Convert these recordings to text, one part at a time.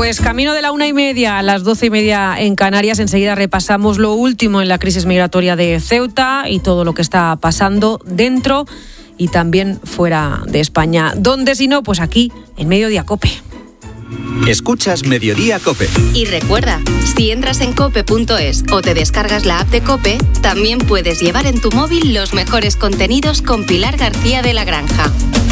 Pues camino de la 1:30 a las 12:30 en Canarias. Enseguida repasamos lo último en la crisis migratoria de Ceuta y todo lo que está pasando dentro y también fuera de España. ¿Dónde si no? Pues aquí, en Mediodía COPE. Escuchas Mediodía COPE. Y recuerda, si entras en cope.es o te descargas la app de COPE, también puedes llevar en tu móvil los mejores contenidos con Pilar García de la Granja.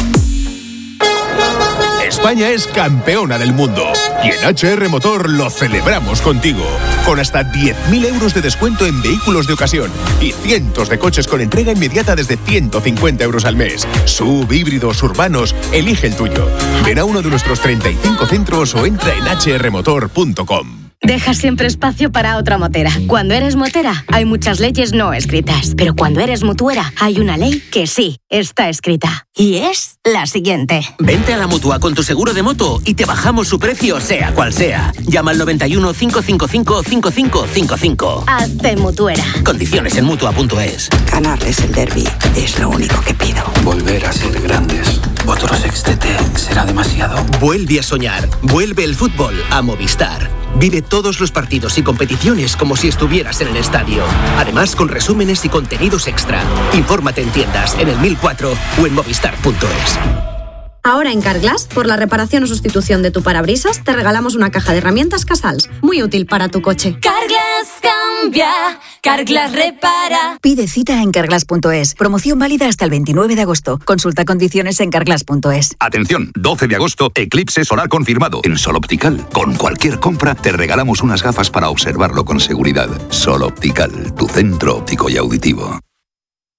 España es campeona del mundo y en HR Motor lo celebramos contigo. Con hasta 10.000 euros de descuento en vehículos de ocasión y cientos de coches con entrega inmediata desde 150 euros al mes. SUV, híbridos, urbanos, elige el tuyo. Ven a uno de nuestros 35 centros o entra en hrmotor.com. Deja siempre espacio para otra motera. Cuando eres motera, hay muchas leyes no escritas. Pero cuando eres mutuera, hay una ley que sí está escrita. Y es la siguiente. Vente a la Mutua con tu seguro de moto y te bajamos su precio sea cual sea. Llama al 91 555 5555. Hazte mutuera. Condiciones en Mutua.es. Ganarles el derbi es lo único que pido. Volver a ser grandes. Otro sextete será demasiado. Vuelve a soñar. Vuelve el fútbol a Movistar. Vive todos los partidos y competiciones como si estuvieras en el estadio. Además, con resúmenes y contenidos extra. Infórmate en tiendas, en el 1004 o en movistar.es. Ahora en Carglass, por la reparación o sustitución de tu parabrisas, te regalamos una caja de herramientas Casals, muy útil para tu coche. Carglass cambia, Carglass repara. Pide cita en carglass.es. Promoción válida hasta el 29 de agosto. Consulta condiciones en carglass.es. Atención, 12 de agosto, eclipse solar confirmado. En Sol Optical, con cualquier compra, te regalamos unas gafas para observarlo con seguridad. Sol Optical, tu centro óptico y auditivo.